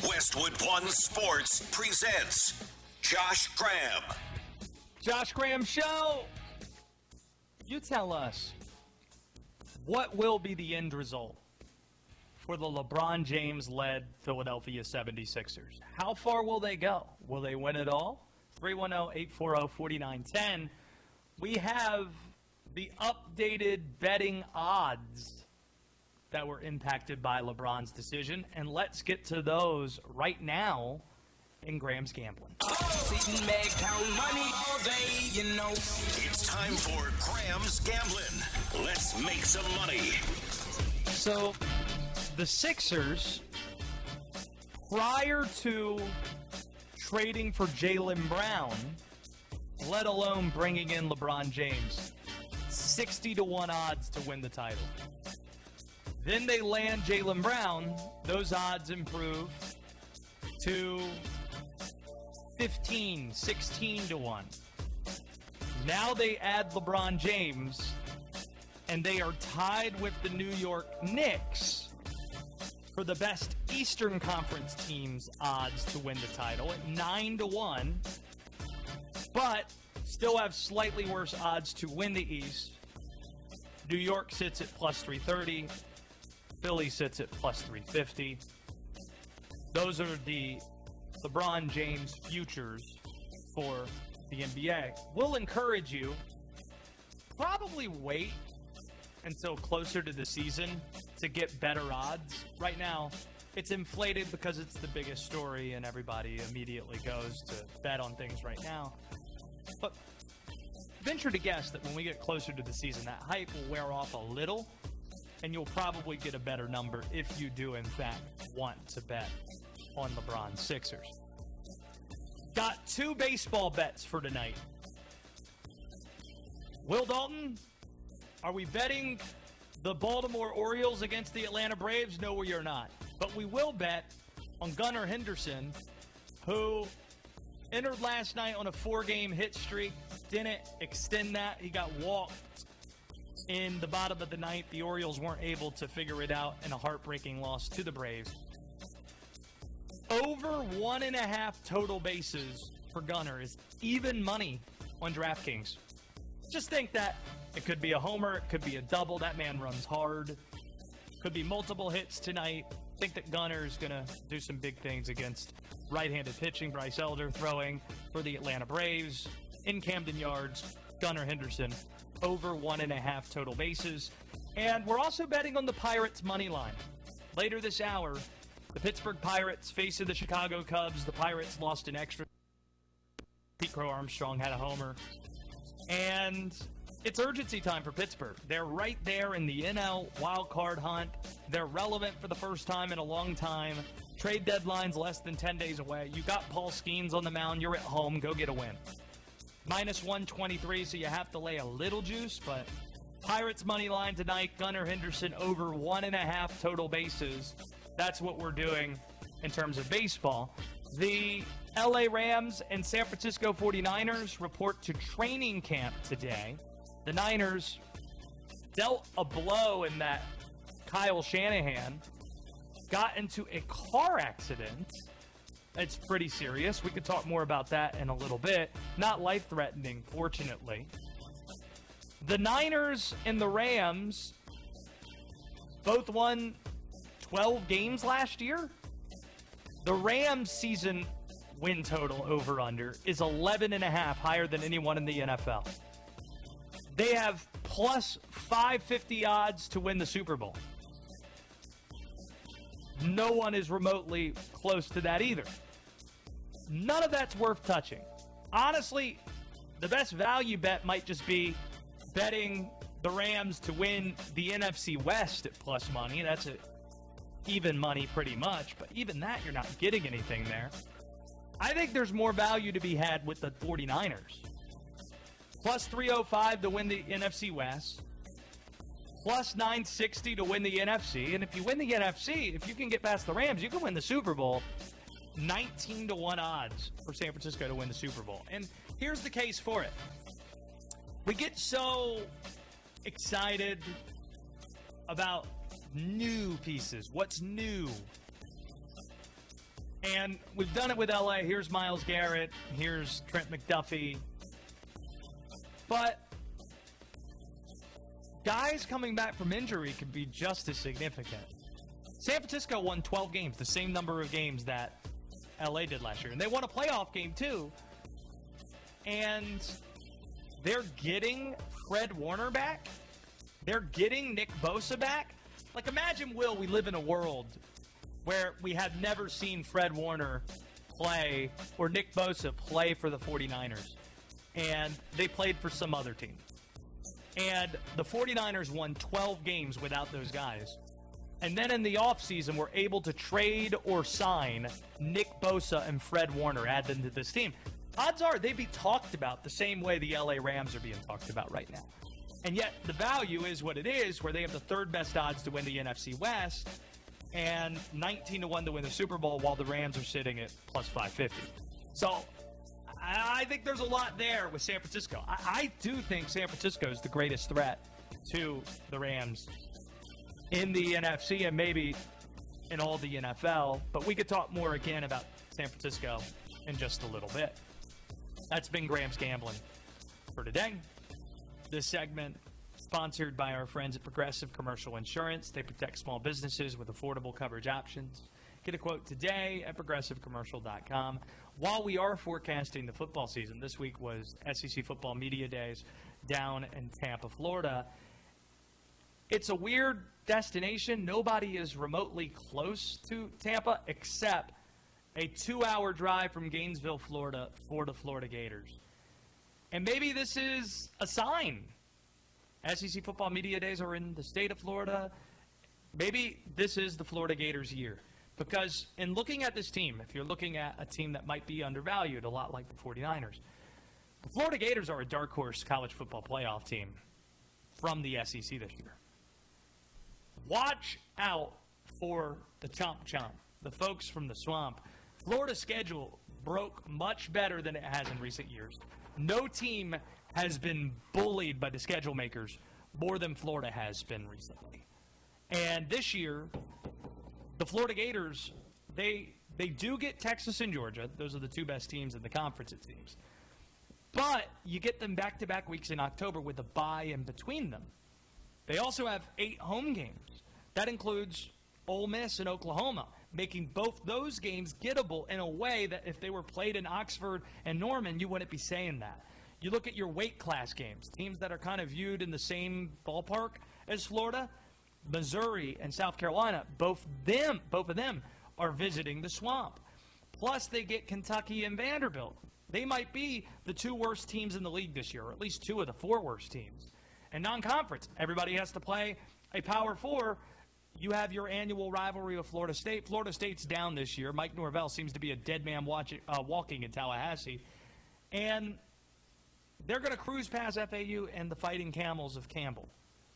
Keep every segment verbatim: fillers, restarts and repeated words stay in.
Westwood One Sports presents Josh Graham. Josh Graham Show. You tell us, what will be the end result for the LeBron James-led Philadelphia seventy-sixers? How far will they go? Will they win it all? three one zero, eight four zero, four nine one zero. We have the updated betting odds that were impacted by LeBron's decision, and let's get to those right now in Graham's Gambling. It's time for Graham's Gambling. Let's make some money. So, the Sixers, prior to trading for Jaylen Brown, let alone bringing in LeBron James, sixty to one odds to win the title. Then they land Jaylen Brown, those odds improve to fifteen, sixteen to one. Now they add LeBron James, and they are tied with the New York Knicks for the best Eastern Conference teams' odds to win the title at nine to one, but still have slightly worse odds to win the East. New York sits at plus three thirty. Philly sits at plus three fifty. Those are the LeBron James futures for the N B A. We'll encourage you, probably wait until closer to the season to get better odds. Right now, it's inflated because it's the biggest story and everybody immediately goes to bet on things right now. But venture to guess that when we get closer to the season, that hype will wear off a little, and you'll probably get a better number if you do, in fact, want to bet on LeBron's Sixers. Got two baseball bets for tonight. Will Dalton, are we betting the Baltimore Orioles against the Atlanta Braves? No, we are not. But we will bet on Gunnar Henderson, who entered last night on a four-game hit streak, didn't extend that. He got walked in the bottom of the ninth. The Orioles weren't able to figure it out in a heartbreaking loss to the Braves. Over one and a half total bases for Gunnar is even money on DraftKings. Just think that it could be a homer, it could be a double. That man runs hard. Could be multiple hits tonight. Think that Gunnar is going to do some big things against right-handed pitching. Bryce Elder throwing for the Atlanta Braves in Camden Yards. Gunnar Henderson over one and a half total bases. And we're also betting on the Pirates money line. Later this hour, the Pittsburgh Pirates facing the Chicago Cubs. The Pirates lost an extra. Pete Crow Armstrong had a homer. And it's urgency time for Pittsburgh. They're right there in the N L wild card hunt. They're relevant for the first time in a long time. Trade deadline's less than ten days away. You got Paul Skeens on the mound. You're at home. Go get a win. Minus one twenty-three, so you have to lay a little juice, but Pirates money line tonight, Gunnar Henderson over one and a half total bases. That's what we're doing in terms of baseball. The L A Rams and San Francisco forty-niners report to training camp today. The Niners dealt a blow in that Kyle Shanahan got into a car accident. It's pretty serious. We could talk more about that in a little bit. Not life-threatening, fortunately. The Niners and the Rams both won twelve games last year. The Rams season win total over-under is eleven and a half, higher than anyone in the N F L. They have plus five fifty odds to win the Super Bowl. No one is remotely close to that either. None of that's worth touching. Honestly, the best value bet might just be betting the Rams to win the N F C West at plus money. That's a even money pretty much, but even that, you're not getting anything there. I think there's more value to be had with the forty-niners. Plus three oh five to win the N F C West. Plus nine sixty to win the N F C. And if you win the N F C, if you can get past the Rams, you can win the Super Bowl. nineteen to one odds for San Francisco to win the Super Bowl. And here's the case for it. We get so excited about new pieces. What's new? And we've done it with L A. Here's Myles Garrett. Here's Trent McDuffie. But guys coming back from injury could be just as significant. San Francisco won twelve games, the same number of games that L A did last year. And they won a playoff game, too. And they're getting Fred Warner back. They're getting Nick Bosa back. Like, imagine, Will, we live in a world where we have never seen Fred Warner play or Nick Bosa play for the 49ers. And they played for some other team. And the 49ers won twelve games without those guys. And then in the offseason, we're able to trade or sign Nick Bosa and Fred Warner, add them to this team. Odds are they'd be talked about the same way the L A Rams are being talked about right now. And yet the value is what it is, where they have the third best odds to win the N F C West and nineteen to one to win the Super Bowl, while the Rams are sitting at plus five fifty. So I think there's a lot there with San Francisco. I, I do think San Francisco is the greatest threat to the Rams in the N F C and maybe in all the N F L. But we could talk more again about San Francisco in just a little bit. That's been Graham's Gambling for today. This segment sponsored by our friends at Progressive Commercial Insurance. They protect small businesses with affordable coverage options. Get a quote today at progressive commercial dot com. While we are forecasting the football season, this week was S E C Football Media Days down in Tampa, Florida. It's a weird destination. Nobody is remotely close to Tampa except a two-hour drive from Gainesville, Florida, for the Florida Gators. And maybe this is a sign. S E C Football Media Days are in the state of Florida. Maybe this is the Florida Gators' year. Because in looking at this team, if you're looking at a team that might be undervalued, a lot like the 49ers, the Florida Gators are a dark horse college football playoff team from the S E C this year. Watch out for the Chomp Chomp, the folks from the Swamp. Florida's schedule broke much better than it has in recent years. No team has been bullied by the schedule makers more than Florida has been recently. And this year, the Florida Gators, they they do get Texas and Georgia. Those are the two best teams in the conference, it seems. But you get them back-to-back weeks in October with a bye in between them. They also have eight home games. That includes Ole Miss and Oklahoma, making both those games gettable in a way that if they were played in Oxford and Norman, you wouldn't be saying that. You look at your weight class games, teams that are kind of viewed in the same ballpark as Florida, Missouri and South Carolina, both them, both of them are visiting the Swamp. Plus, they get Kentucky and Vanderbilt. They might be the two worst teams in the league this year, or at least two of the four worst teams. And non-conference, everybody has to play a Power Four. You have your annual rivalry with Florida State. Florida State's down this year. Mike Norvell seems to be a dead man watching, uh, walking in Tallahassee. And they're going to cruise past F A U and the Fighting Camels of Campbell.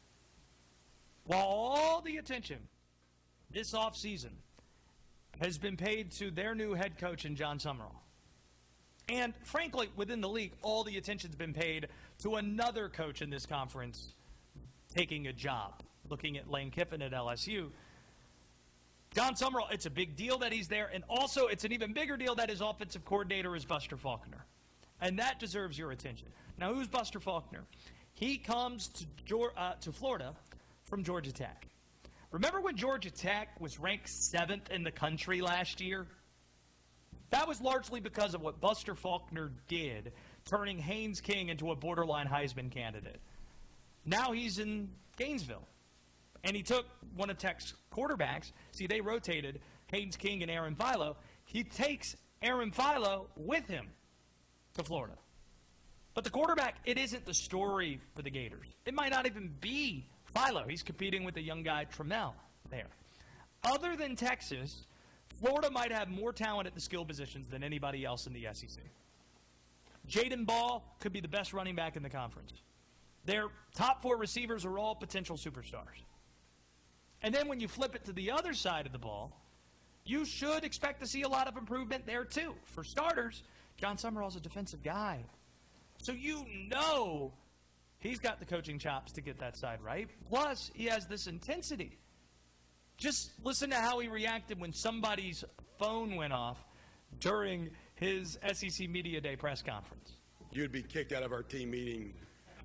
While all the attention this offseason has been paid to their new head coach in John Summerall. And frankly, within the league, all the attention's been paid to another coach in this conference taking a job, looking at Lane Kiffin at L S U. John Summerall, it's a big deal that he's there, and also it's an even bigger deal that his offensive coordinator is Buster Faulkner. And that deserves your attention. Now, who's Buster Faulkner? He comes to, uh, to Florida from Georgia Tech. Remember when Georgia Tech was ranked seventh in the country last year? That was largely because of what Buster Faulkner did, turning Haynes King into a borderline Heisman candidate. Now he's in Gainesville. And he took one of Tech's quarterbacks. See, they rotated Haynes King and Aaron Philo. He takes Aaron Philo with him to Florida. But the quarterback, it isn't the story for the Gators. It might not even be Philo. He's competing with the young guy, Trammell, there. Other than Texas, Florida might have more talent at the skill positions than anybody else in the S E C. Jaden Ball could be the best running back in the conference. Their top four receivers are all potential superstars. And then when you flip it to the other side of the ball, you should expect to see a lot of improvement there too. For starters, John Summerall's a defensive guy. So you know he's got the coaching chops to get that side right. Plus, he has this intensity. Just listen to how he reacted when somebody's phone went off during his S E C Media Day press conference. You'd be kicked out of our team meeting.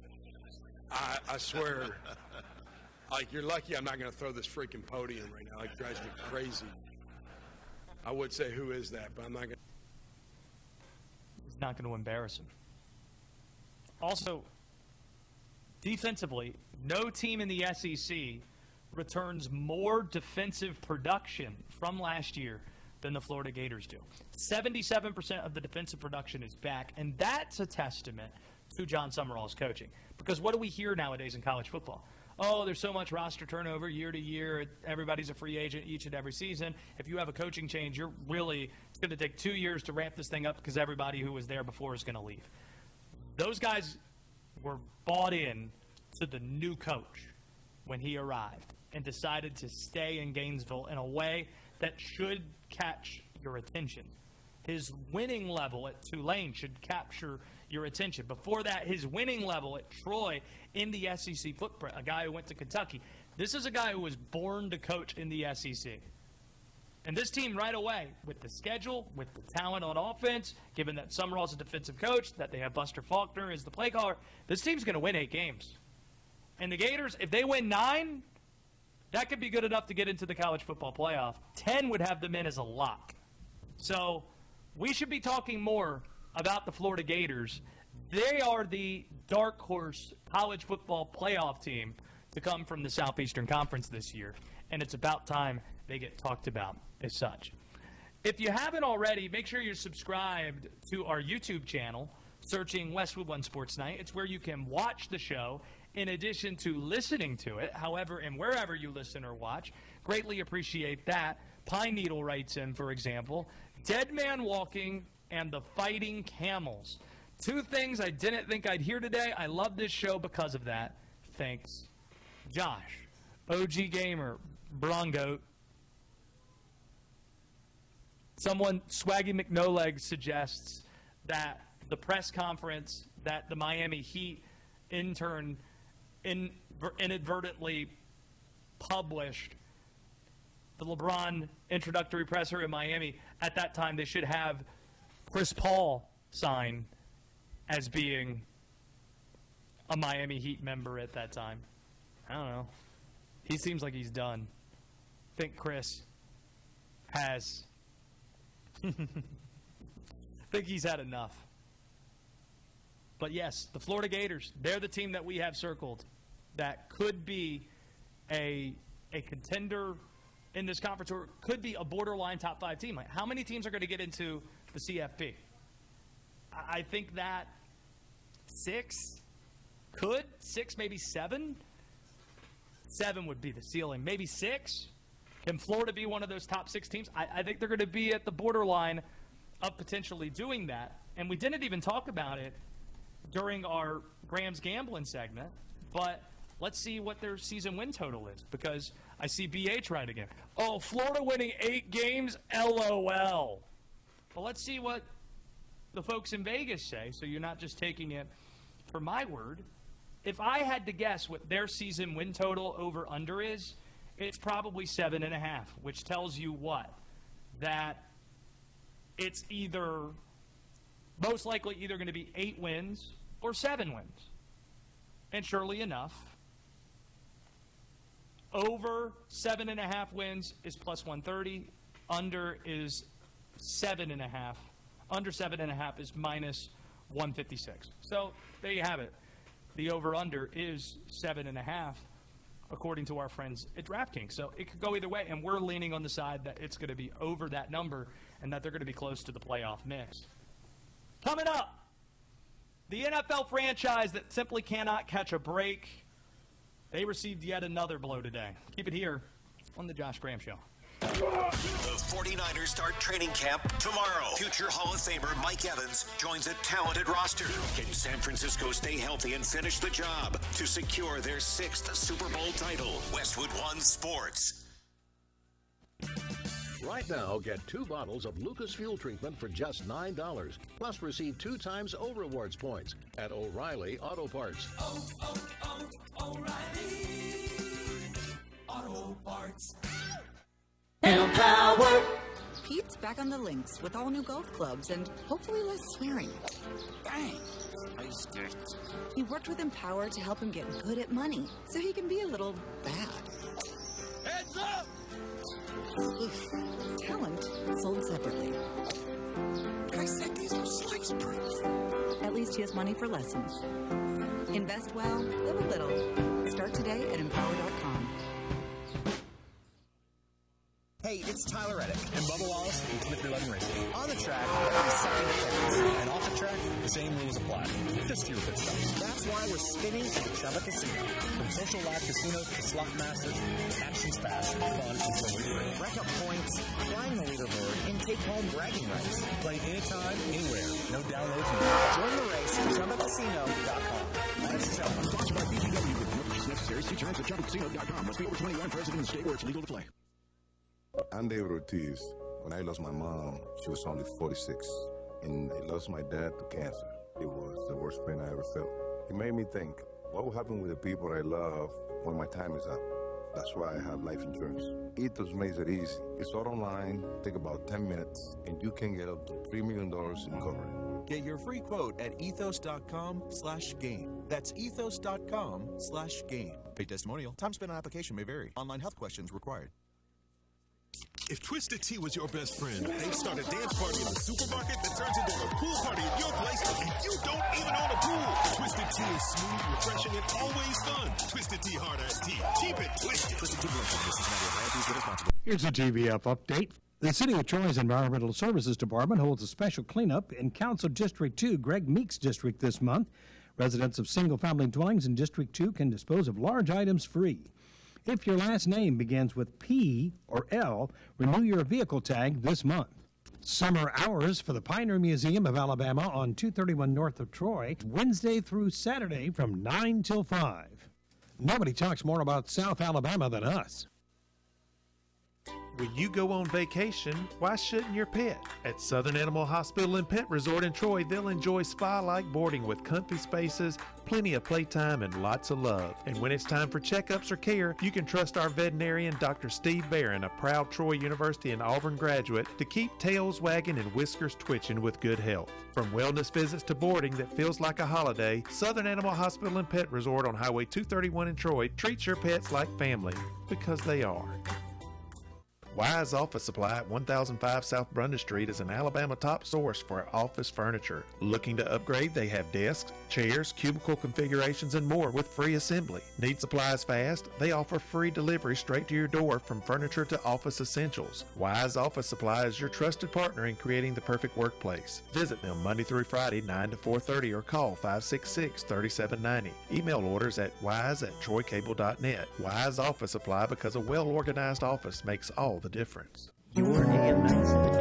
I, I swear. Like, you're lucky I'm not going to throw this freaking podium right now. It drives me crazy. I would say, who is that? But I'm not going to. He's not going to embarrass him. Also, defensively, no team in the S E C returns more defensive production from last year than the Florida Gators do. seventy-seven percent of the defensive production is back, and that's a testament to John Summerall's coaching. Because what do we hear nowadays in college football? Oh, there's so much roster turnover year to year. Everybody's a free agent each and every season. If you have a coaching change, you're really – it's going to take two years to ramp this thing up because everybody who was there before is going to leave. Those guys were bought in to the new coach when he arrived and decided to stay in Gainesville in a way that should catch your attention. His winning level at Tulane should capture your attention. Before that, his winning level at Troy in the S E C footprint, a guy who went to Kentucky. This is a guy who was born to coach in the S E C. And this team right away, with the schedule, with the talent on offense, given that Summerall's a defensive coach, that they have Buster Faulkner as the play caller, this team's going to win eight games. And the Gators, if they win nine, that could be good enough to get into the college football playoff. Ten would have them in as a lock. So we should be talking more about the Florida Gators. They are the dark horse college football playoff team to come from the Southeastern Conference this year, and it's about time they get talked about as such. If you haven't already, make sure you're subscribed to our YouTube channel, searching Westwood One Sports Night. It's where you can watch the show in addition to listening to it, however and wherever you listen or watch. Greatly appreciate that. Pine Needle writes in, for example, Dead Man Walking and the Fighting Camels. Two things I didn't think I'd hear today. I love this show because of that. Thanks, Josh. O G Gamer, Brongoat. Someone, Swaggy McNoleg, suggests that the press conference that the Miami Heat intern in, inadvertently published, the LeBron introductory presser in Miami, at that time they should have Chris Paul sign as being a Miami Heat member at that time. I don't know. He seems like he's done. I think Chris has. I think he's had enough. But yes, the Florida Gators, they're the team that we have circled that could be a a contender in this conference, or could be a borderline top five team. Like, how many teams are going to get into the C F P? I think that six could, six, maybe seven. Seven would be the ceiling. Maybe six. Can Florida be one of those top six teams? I, I think they're going to be at the borderline of potentially doing that. And we didn't even talk about it during our Grams Gambling segment, but let's see what their season win total is, because I see B H right again. Oh, Florida winning eight games? L O L. Well, let's see what the folks in Vegas say, so you're not just taking it for my word. If I had to guess what their season win total over under is, it's probably seven and a half, which tells you what? That it's either, most likely either going to be eight wins or seven wins. And surely enough, over seven and a half wins is plus one thirty. Under is seven and a half. Under seven and a half is minus one fifty-six. So there you have it. The over-under is seven and a half, according to our friends at DraftKings. So it could go either way, and we're leaning on the side that it's going to be over that number and that they're going to be close to the playoff mix. Coming up, the N F L franchise that simply cannot catch a break. They received yet another blow today. Keep it here on the Josh Graham Show. The forty-niners start training camp tomorrow. Future Hall of Famer Mike Evans joins a talented roster. Can San Francisco stay healthy and finish the job to secure their sixth Super Bowl title? Westwood One Sports. Right now, get two bottles of Lucas Fuel Treatment for just nine dollars. Plus, receive two times O Rewards points at O'Reilly Auto Parts. Oh, oh, oh, O'Reilly Auto Parts. Power. Pete's back on the links with all new golf clubs and hopefully less swearing. Dang, nice dirt. He worked with Empower to help him get good at money so he can be a little bad. Heads up! Oof. Talent sold separately. I said these were slice proof. At least he has money for lessons. Invest well, live a little. Start today at empower dot com. Hey, it's Tyler Reddick and Bubba Wallace with Smith eleven Racing. On the track, we're deciding things. And off the track, the same rules apply. Just your pit stops. That's why we're spinning at the Chubba Casino. From social live casinos to slot masters, action's fast, fun, and totally free. Rack up points, climb the leaderboard, and take home bragging rights. Play anytime, anywhere. No downloads needed. Join the race at chubba casino dot com. Let's Chubba. Sponsored by B G W with no purchase necessary. See terms at chubba casino dot com. Must be over twenty-one, present in the state where it's legal to play. I'm David Ortiz. When I lost my mom, she was only forty-six, and I lost my dad to cancer. It was the worst pain I ever felt. It made me think, what will happen with the people I love when my time is up? That's why I have life insurance. Ethos makes it easy. It's all online, take about ten minutes, and you can get up to three million dollars in coverage. Get your free quote at ethos dot com slash game. That's ethos dot com slash game. Paid testimonial. Time spent on application may vary. Online health questions required. If Twisted Tea was your best friend, they'd start a dance party in the supermarket that turns into a pool party at your place, and you don't even own a pool. Twisted Tea is smooth, refreshing, and always fun. Twisted Tea Hard Ass Tea. Keep it twisted. Twisted Tea Blend. This is not a brand. Please be responsible. Here's a T V F update. The City of Troy's Environmental Services Department holds a special cleanup in Council District two, Greg Meeks District, this month. Residents of single-family dwellings in District two can dispose of large items free. If your last name begins with P or L, renew your vehicle tag this month. Summer hours for the Pioneer Museum of Alabama on two thirty-one north of Troy, Wednesday through Saturday from nine till five. Nobody talks more about South Alabama than us. When you go on vacation, why shouldn't your pet? At Southern Animal Hospital and Pet Resort in Troy, they'll enjoy spa-like boarding with comfy spaces, plenty of playtime, and lots of love. And when it's time for checkups or care, you can trust our veterinarian, Doctor Steve Barron, a proud Troy University and Auburn graduate, to keep tails wagging and whiskers twitching with good health. From wellness visits to boarding that feels like a holiday, Southern Animal Hospital and Pet Resort on Highway two thirty-one in Troy treats your pets like family, because they are. Wise Office Supply at one thousand five South Brundage Street is an Alabama top source for office furniture. Looking to upgrade? They have desks, chairs, cubicle configurations, and more with free assembly. Need supplies fast? They offer free delivery straight to your door from furniture to office essentials. Wise Office Supply is your trusted partner in creating the perfect workplace. Visit them Monday through Friday, nine to four thirty, or call five six six, three seven nine zero. Email orders at wise at troy cable dot net. Wise Office Supply, because a well-organized office makes all the difference. Your A M nine seventy